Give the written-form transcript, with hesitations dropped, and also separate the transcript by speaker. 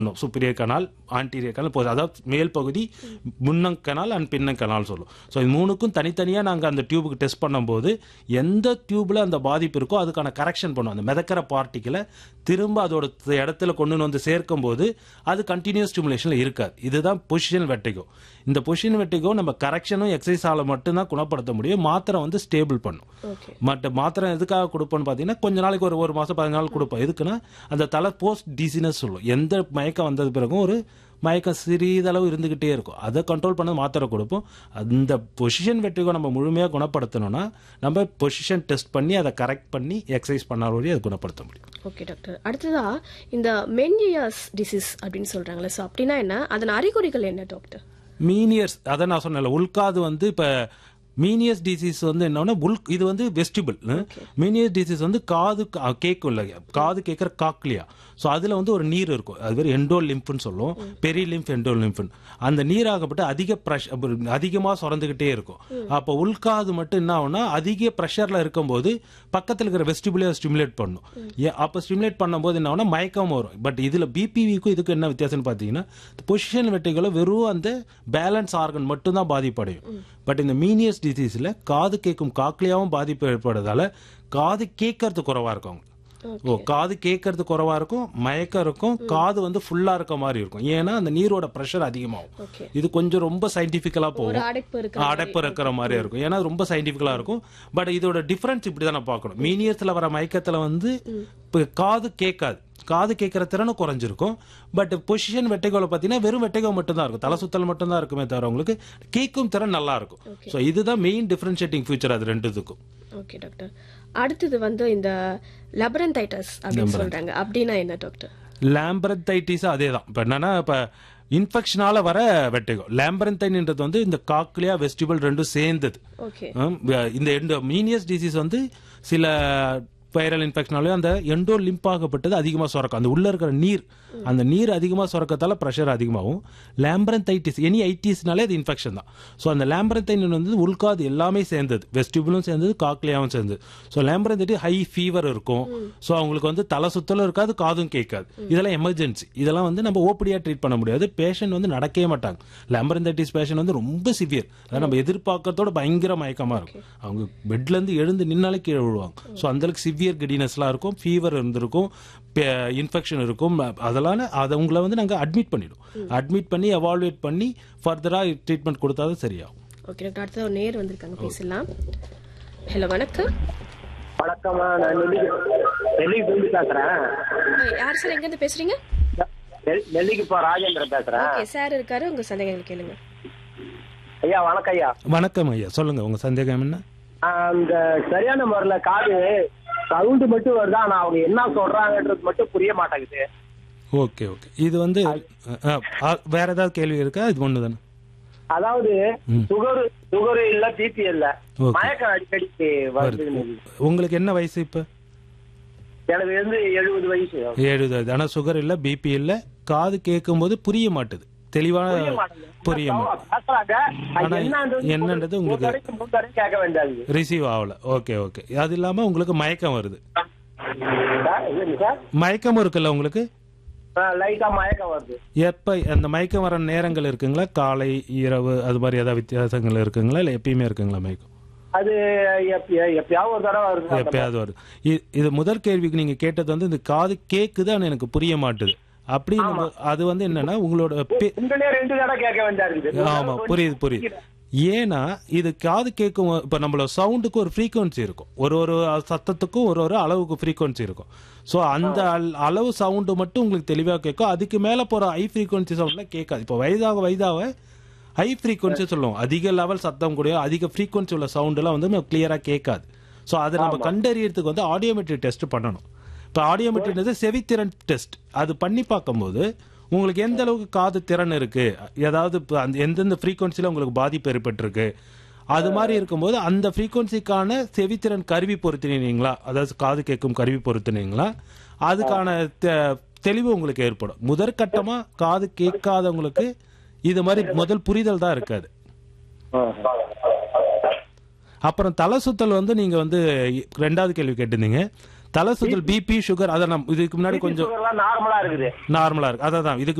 Speaker 1: Superior canal, anterior canal போகுது. அதாவது மேல் பகுதி முன்னங் கனால் அண்ட் பின்னங் கனால் சொல்லும். ஸோ இது மூணுக்கும் தனித்தனியாக நாங்கள் அந்த டியூபுக்கு டெஸ்ட் பண்ணும்போது எந்த டியூப்ல அந்த பாதிப்பு இருக்கோ அதுக்கான கரெக்ஷன் பண்ணுவோம். அந்த மிதக்கிற பார்ட்டிகளை திரும்ப அதோட இடத்துல கொண்டு வந்து சேர்க்கும் போது அது கண்டினியூஸ் ஸ்டிமுலேஷன்ல இருக்காது. இதுதான் பொசிஷன் வெர்டிகோ. இந்த பொசிஷன் வெர்டிகோ நம்ம கரெக்ஷனும் எக்ஸசைஸால மட்டும்தான் குணப்படுத்த முடியும். மாத்திரை வந்து ஸ்டேபிள் பண்ணும். மாத்திரை எதுக்காக கொடுப்போம்னு பார்த்தீங்கன்னா கொஞ்ச நாளைக்கு ஒரு மாசம் 15 நாள் கொடுப்போம். எதுக்குன்னா அந்த தலை போஸ்ட் டிசினஸ் சொல்லும். எந்த மயக்கம் வந்தது பிறகும் ஒரு மயக்கம் சிறிதளவு இருந்துகிட்டே இருக்கும். அதை கண்ட்ரோல் பண்ண மாத்திரை கொடுப்போம். அந்த பொசிஷன் வெர்டிகோ நம்ம முழுமையாக குணப்படுத்தணும்னா நம்ம பொசிஷன் டெஸ்ட் பண்ணி அதை கரெக்ட் பண்ணி எக்ஸசைஸ் பண்ணாலே அதை குணப்படுத்த முடியும்.
Speaker 2: Okay doctor. அடுத்ததா இந்த மெனியஸ் டிசீஸ் அப்படின்னு சொல்றாங்களே, ஸோ அப்படின்னா என்ன, அதன் அறிகுறிகள் என்ன டாக்டர்?
Speaker 1: மீனியர்ஸ், அதை நான் சொன்னேன், உள்காது வந்து இப்ப மீனியஸ் டிசீஸ் வந்து என்னன்னா இது வந்து வெஸ்டிபிள். மீனியஸ் டிசீஸ் வந்து காது கேட்கும் இல்லையா, காது கேட்கிற காக்லியா. ஸோ அதுல வந்து ஒரு நீர் இருக்கும். அது பேர் எண்டோ லிம்ப்னு சொல்லுவோம். பெரி லிம்ப், எண்டோ லிம்ப். அந்த நீராகப்பட்டு அதிகமாக சுரந்துகிட்டே இருக்கும். அப்போ உள்காது மட்டும் என்ன ஆகும்னா அதிக ப்ரெஷர்ல இருக்கும்போது பக்கத்தில் இருக்கிற வெஸ்டிபிளே ஸ்டிமுலேட் பண்ணும். அப்போ ஸ்டிமுலேட் பண்ணும்போது என்ன ஆகும்னா மயக்கம் வரும். பட் இதுல பிபிவிக்கும் இதுக்கு என்ன வித்தியாசம்னு பார்த்தீங்கன்னா பொசிஷன் வெர்டிகோல வெறும் அந்த பேலன்ஸ் ஆர்கன் மட்டும் தான் பாதிப்படையும். பட் இந்த மீனியஸ் டிசீஸ்ல காது கேட்கும் காக்லியாவும் பாதிப்பு ஏற்படுறதால காது கேட்கறது குறைவா இருக்கும். காது கேட்கறது குறைவா இருக்கும், மயக்கம் இருக்கும், காது வந்து ஃபுல்லா இருக்க மாதிரி இருக்கும். ஏன்னா அந்த நீரோட பிரஷர் அதிகமாகும். இது கொஞ்சம் ரொம்ப சயின்டிபிக்கலா போகும், அடைப்பு இருக்கிற மாதிரி இருக்கும். ஏன்னா ரொம்ப சயின்டிபிக்கலா இருக்கும். பட் இதோட டிஃபரன்ஸ் இப்படிதான் நான் பார்க்கணும். மீனியர்ஸ்ல வர மயக்கத்துல வந்து காது கேட்காது, காது கேட்கிற திறனும் குறைஞ்சிருக்கும். பட் பொசிஷன் வெர்டிகோல பாத்தீங்கன்னா வெறும் வெர்டிகோ மட்டும் தான் இருக்கும், தலை சுத்தல் மட்டும் தான் இருக்குமே தவிர உங்களுக்கு கேட்கும் திறன் நல்லா இருக்கும். ஸோ இதுதான் மெயின் டிஃபரன்ஷியேட்டிங் ஃபீச்சர் அது ரெண்டுத்துக்கும்.
Speaker 2: Okay doctor. அடுத்தது வந்து இந்த லேபரன்தைட்டிஸ் அப்படின்னு சொல்றாங்க, அப்படின்னா என்ன டாக்டர்?
Speaker 1: லேம்பரன்தைட்டிஸ் அதேதான். இப்ப என்னன்னா இப்ப இன்ஃபெக்ஷனால வர வெர்டிகோ. லேம்பரன்தைன்ன்றது வந்து இந்த காக்லியா வெஸ்டிபிள் ரெண்டும் சேர்ந்தது. இந்த மீனியஸ் டிசீஸ் வந்து சில வைரல் இன்ஃபெக்ஷனாலே அந்த எண்டோ லிம்ப் ஆகப்பட்டது அதிகமாக சுரக்கும். அந்த உள்ள இருக்கிற நீர், அந்த நீர் அதிகமாக சுரக்கத்தால ப்ரெஷர் அதிகமாகும். லேம்பரன்தைட்டிஸ், எனி ஐட்டிஸ்னாலே அது இன்ஃபெக்ஷன் தான். ஸோ அந்த லேம்பரன்தைன் வந்து உள்காது எல்லாமே சேர்ந்தது, வெஸ்டிபிளும் சேர்ந்தது, காக்லியாவும் சேர்ந்தது. ஸோ லேம்பரன்தைட்டிஸ் ஹை ஃபீவர் இருக்கும். ஸோ அவங்களுக்கு வந்து தலை சுத்தலும் இருக்காது, காதும் கேட்காது. இதெல்லாம் எமர்ஜென்சி. இதெல்லாம் வந்து நம்ம ஓபடியா ட்ரீட் பண்ண முடியாது. பேஷண்ட் வந்து நடக்கவே மாட்டாங்க. லேம்பரன்தைட்டிஸ் பேஷண்ட் வந்து ரொம்ப சிவியர், அதாவது நம்ம எதிர்பார்க்கறதோட பயங்கர மயக்கமா இருக்கும். அவங்க பெட்ல இருந்து எழுந்து நின்னாலே கீழே விழுவாங்க. ஸோ அந்த அளவுக்கு சிவியர் கிடினஸ்லாம் இருக்கும், ஃபீவர் இருந்திருக்கும், இன்ஃபெக்ஷன் இருக்கும். அதெல்லாம் அதை உங்களை வந்து நாங்கள் அட்மிட் பண்ணிடுவோம். அட்மிட் பண்ணி எவால்வேட் பண்ணி ஃபர்தரா ட்ரீட்மெண்ட் கொடுத்தா தான் சரியாகும்.
Speaker 2: Okay doctor. அடுத்த ஒரு நேர் வந்திருக்காங்க, பேசலாம். ஹலோ, வணக்கம்.
Speaker 3: வணக்கம்மா, நான் நெல்லிக்கு பேசுறேன்.
Speaker 2: யார் சார், எங்க இருந்து பேசுறீங்க?
Speaker 3: நெல்லிக்கு ராஜேந்திரன் பேசுறேன்.
Speaker 2: ஓகே சார் இருக்காரு, உங்க சந்தேகங்கள் கேளுங்க.
Speaker 3: ஐயா வணக்கம். ஐயா
Speaker 1: வணக்கம் ஐயா, சொல்லுங்க உங்க சந்தேகம் என்ன?
Speaker 3: அந்த சரியான முறையில காது சவுண்ட் மட்டும் வருதா, ஆனா அவங்க என்ன சொல்றாங்கன்றது மட்டும் புரிய மாட்டேங்குது.
Speaker 1: Okay okay. இது வந்து வேற ஏதாவது கேள்வி இருக்கா? இது ஒண்ணு தானே.
Speaker 3: அதாவது சுகர் இல்ல, பிபி இல்ல, மயக்கம் அடிக்கடி வருது.
Speaker 1: உங்களுக்கு என்ன வயசு இப்ப?
Speaker 3: எனக்கு வந்து 70 வயசு.
Speaker 1: 70. ஆனா சுகர் இல்ல, பிபி இல்ல, காது கேட்கும் போது புரிய மாட்டுது, தெளிவான புரிய என்னன்றது உங்களுக்கு ரிசீவ் ஆகல. Okay okay. அது இல்லாம உங்களுக்கு மயக்கம் வருது, மயக்கம் இருக்குல்ல உங்களுக்கு? எப்ப அந்த மயக்கம் வர நேரங்கள் இருக்குங்களா? காலை, இரவு, அது மாதிரி ஏதாவது வித்தியாசங்கள் இருக்குங்களா, இல்ல எப்பயுமே இருக்குங்களா மயக்கம்?
Speaker 3: அது
Speaker 1: எப்பயாவது வருது. இது முதல் கேள்விக்கு நீங்க கேட்டது வந்து இந்த காது கேக்குது ஆனா எனக்கு புரிய மாட்டுது அப்படி. அது வந்து என்னன்னா உங்களோட ஆமா புரியுது புரியுது. ஏன்னா இது காது கேட்கும், இப்ப நம்மளோட சவுண்டுக்கு ஒரு ஃப்ரீக்வன்சி இருக்கும், ஒரு சத்தத்துக்கும் ஒரு அளவுக்கு ஃப்ரீக்வன்சி இருக்கும். ஸோ அந்த அளவு சவுண்டு மட்டும் உங்களுக்கு தெளிவாக கேட்கும். அதுக்கு மேல போற ஹை ஃப்ரீக்வன்சி சவுண்ட்ல கேட்காது. இப்போ வயதாக ஹை ஃப்ரீக்வன்சி சொல்லுவோம், அதிக லெவல் சத்தம் கூட அதிக ஃப்ரீக்வன்சி உள்ள சவுண்ட் எல்லாம் வந்து கிளியரா கேட்காது. ஸோ அதை நம்ம கண்டறியறதுக்கு வந்து ஆடியோமெட்ரி டெஸ்ட் பண்ணணும். இப்போ ஆடியோமெட்ரின்றது செவித்திறன் டெஸ்ட். அது பண்ணி பார்க்கும்போது உங்களுக்கு எந்த அளவுக்கு காது திறன் இருக்கு, ஏதாவது எந்தெந்த ஃப்ரீக்வன்சில உங்களுக்கு பாதிப்பு ஏற்பட்டிருக்கு, அது மாதிரி இருக்கும்போது அந்த ஃப்ரீக்வன்சிக்கான செவித்திறன் கருவி பொருத்தினீங்களா, அதாவது காது கேட்கும் கருவி பொருத்தினீங்களா, அதுக்கான தெளிவு உங்களுக்கு ஏற்படும். முதற்கட்டமா காது கேட்காதவங்களுக்கு இது மாதிரி முதல் புரிதல் தான் இருக்காது. அப்புறம் தலை சுத்தல் வந்து நீங்க வந்து ரெண்டாவது கேள்வி கேட்டிருந்தீங்க. தலை சுத்தல், பிபி, சுகர், அதை இதுக்கு முன்னாடி கொஞ்சம்
Speaker 3: நார்மலா இருக்குது.
Speaker 1: நார்மலா இருக்கு. அதான் இதுக்கு